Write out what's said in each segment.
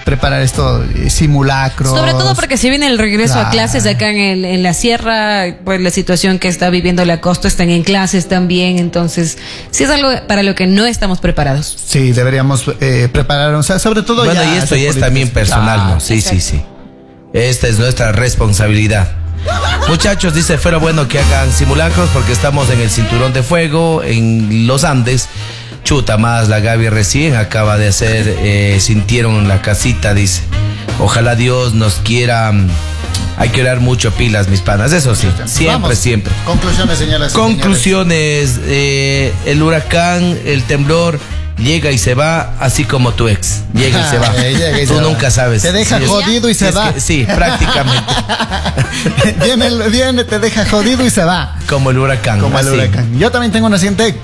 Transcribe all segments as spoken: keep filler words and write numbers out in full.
preparar esto, eh, simulacros. Sobre todo porque si viene el regreso claro. a clases acá en, el, en la sierra, pues la situación que está viviendo la costa, están en clases también, entonces sí es algo para lo que no estamos preparados. Sí, deberíamos eh, prepararnos, o sea, sobre todo bueno, ya... y esto ya es también personal, claro. ¿no? Sí, Exacto. sí, sí. Esta es nuestra responsabilidad. Muchachos, dice, fuera bueno que hagan simulacros porque estamos en el cinturón de fuego, en los Andes. Chuta más, la Gaby recién acaba de hacer, eh, sintieron la casita, dice. Ojalá Dios nos quiera, hay que orar mucho pilas, mis panas, eso sí, siempre, Vamos. siempre. Conclusiones, señoras y Conclusiones, eh, el huracán, el temblor, llega y se va, así como tu ex. Llega y se va. Llega y Tú se nunca va. sabes. Te deja sí, jodido es, y se es va. Que, sí, prácticamente. viene, viene, te deja jodido y se va. Como el huracán. Como el así. huracán. Yo también tengo una siguiente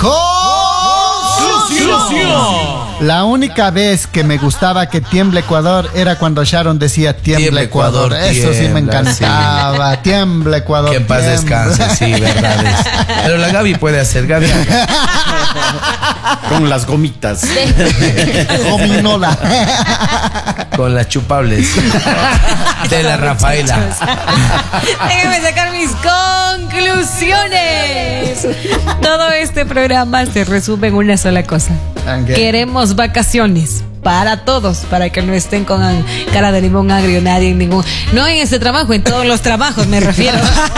conclusión. La única vez que me gustaba que tiemble Ecuador era cuando Sharon decía tiemble, tiemble Ecuador. Ecuador. Eso tiembla, sí me encantaba. Sí. Tiemble Ecuador. Que en paz tiembla. descanse, sí, verdad es. Pero la Gaby puede hacer, Gaby. Con las gomitas. Gominola. Con las chupables. De la Rafaela. Déjenme sacar mis conclusiones. Todo este programa se resume en una sola cosa. Okay. Queremos vacaciones para todos, para que no estén con cara de limón agrio nadie en ningún, no en este trabajo, en todos los trabajos me refiero.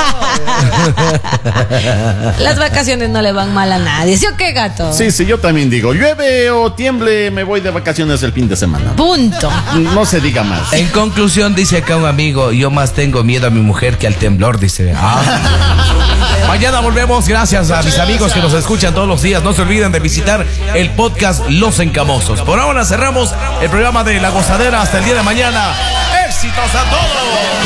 Las vacaciones no le van mal a nadie, ¿sí o qué, gato? Sí, sí, yo también digo, llueve o tiemble, me voy de vacaciones el fin de semana. Punto. No se diga más. En conclusión, dice acá un amigo, yo más tengo miedo a mi mujer que al temblor, dice. Ah. Mañana volvemos, gracias a mis amigos que nos escuchan todos los días. No se olviden de visitar el podcast Los Encamosos. Por ahora cerramos el programa de La Gozadera hasta el día de mañana. ¡Éxitos a todos!